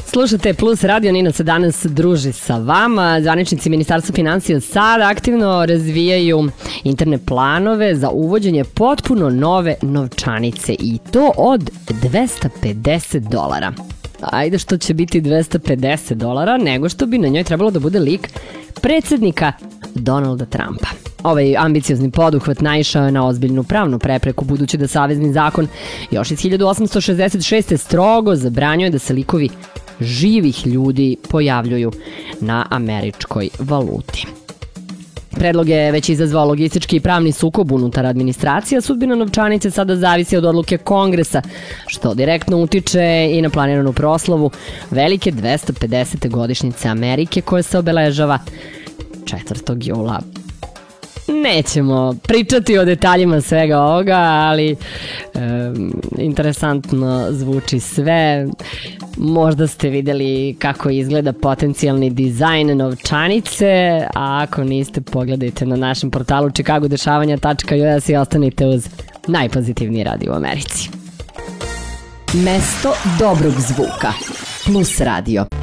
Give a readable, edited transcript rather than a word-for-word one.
Slušate Plus Radio, Nina se danas druži sa vama. Zvaničnici Ministarstva finansija sad aktivno razvijaju interne planove za uvođenje potpuno nove novčanice i to od $250. Ajde što će biti $250, nego što bi na njoj trebalo da bude lik predsednika Donalda Trumpa. Ovaj ambiciozni poduhvat naišao je na ozbiljnu pravnu prepreku, budući da savezni zakon još iz 1866. strogo zabranjuje da se likovi živih ljudi pojavljuju na američkoj valuti. Predlog je već izazvao logistički i pravni sukob unutar administracije, a sudbina novčanice sada zavisi od odluke Kongresa, što direktno utiče i na planiranu proslavu velike 250. godišnjice Amerike koja se obeležava 4. jula. Nećemo pričati o detaljima svega ovoga, ali interesantno zvuči sve. Možda ste videli kako izgleda potencijalni dizajn novčanice, a ako niste, pogledajte na našem portalu chicagodešavanja.us i ostanite uz najpozitivniji radio u Americi. Mesto dobrog zvuka. Plus Radio.